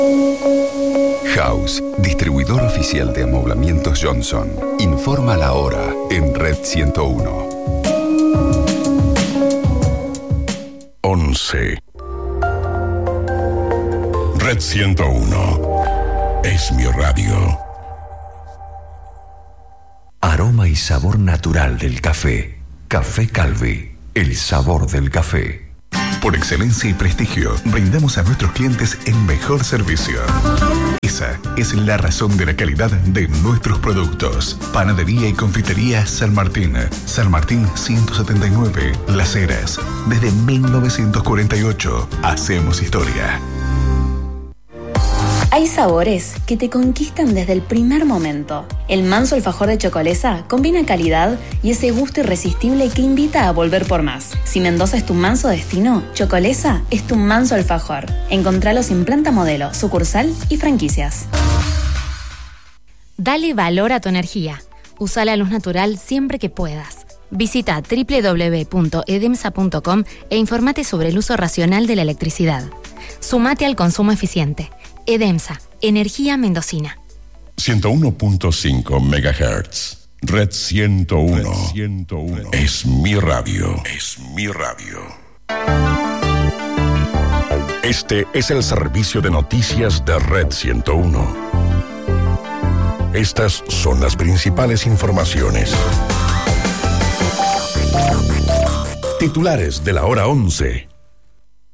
House, distribuidor oficial de amoblamientos Johnson. Informa la hora en Red 101. 11. Red 101. Es mi radio. Aroma y sabor natural del café. Café Calvi, el sabor del café. Por excelencia y prestigio, brindamos a nuestros clientes el mejor servicio. Esa es la razón de la calidad de nuestros productos. Panadería y confitería San Martín. San Martín 179, Las Heras. Desde 1948, hacemos historia. Hay sabores que te conquistan desde el primer momento. El manso alfajor de Chocolesa combina calidad y ese gusto irresistible que invita a volver por más. Si Mendoza es tu manso destino, Chocolesa es tu manso alfajor. Encontralos en planta modelo, sucursal y franquicias. Dale valor a tu energía. Usa la luz natural siempre que puedas. Visita www.edemsa.com e informate sobre el uso racional de la electricidad. Sumate al consumo eficiente. Edemsa, energía mendocina. 101.5 MHz. Red 101. Red 101. Es mi radio. Es mi radio. Este es el servicio de noticias de Red 101. Estas son las principales informaciones. Titulares de la hora 11.